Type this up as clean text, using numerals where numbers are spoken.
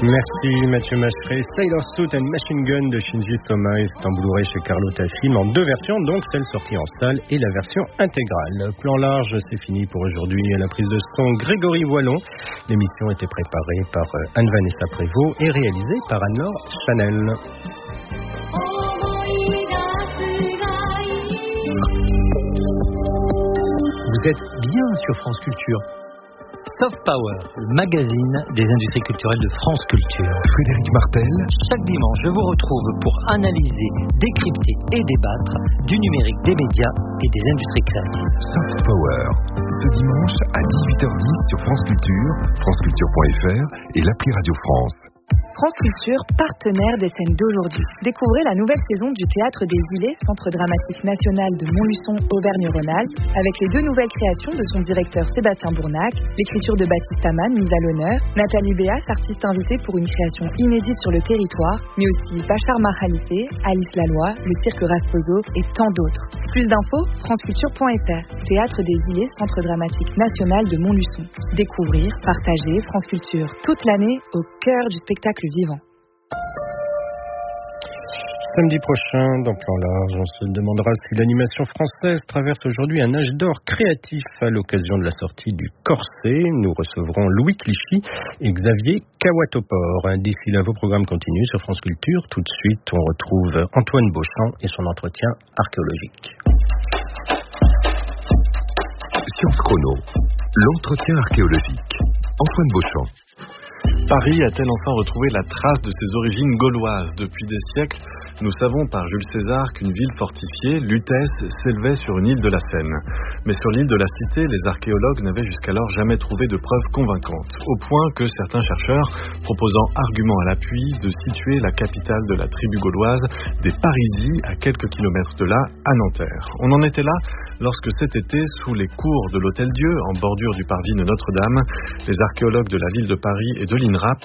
Merci Mathieu Mascheré. Sailor Suit and Machine Gun de Shinji Soma est en Blu-ray chez Carlotta Film en deux versions, donc celle sortie en salle et la version intégrale. Plan large, c'est fini pour aujourd'hui. À la prise de son, Grégory Wallon. L'émission était préparée par Anne-Vanessa Prévost et réalisée par Anne-Laure Chanel. Vous êtes bien sur France Culture. Soft Power, le magazine des industries culturelles de France Culture. Frédéric Martel. Chaque dimanche, je vous retrouve pour analyser, décrypter et débattre du numérique, des médias et des industries créatives. Soft Power, ce dimanche à 18h10 sur France Culture, franceculture.fr et l'appli Radio France. France Culture, partenaire des scènes d'aujourd'hui. Découvrez la nouvelle saison du Théâtre des Îlets, Centre dramatique national de Montluçon, Auvergne-Rhône-Alpes, avec les deux nouvelles créations de son directeur Sébastien Bournac, l'écriture de Baptiste Amann, mise à l'honneur, Nathalie Béas, artiste invitée pour une création inédite sur le territoire, mais aussi Bachar Mahalife, Alice Laloy, le cirque Rasposo et tant d'autres. Plus d'infos, franceculture.fr. Théâtre des Îlets, Centre dramatique national de Montluçon. Découvrir, partager France Culture toute l'année au cœur du spectacle vivant. Samedi prochain, dans Plan large, on se demandera si l'animation française traverse aujourd'hui un âge d'or créatif à l'occasion de la sortie du Corset. Nous recevrons Louis Clichy et Xavier Kawatopor. D'ici là, vos programmes continuent sur France Culture. Tout de suite, on retrouve Antoine Beauchamp et son entretien archéologique. Science Chrono, l'entretien archéologique. Antoine Beauchamp. Paris a-t-elle enfin retrouvé la trace de ses origines gauloises? Depuis des siècles, nous savons par Jules César qu'une ville fortifiée, Lutèce, s'élevait sur une île de la Seine. Mais sur l'île de la Cité, les archéologues n'avaient jusqu'alors jamais trouvé de preuves convaincantes, au point que certains chercheurs, proposant arguments à l'appui, de situer la capitale de la tribu gauloise des Parisis à quelques kilomètres de là, à Nanterre. On en était là lorsque cet été, sous les cours de l'Hôtel-Dieu, en bordure du parvis de Notre-Dame, les archéologues de la ville de Paris et de l'INRAP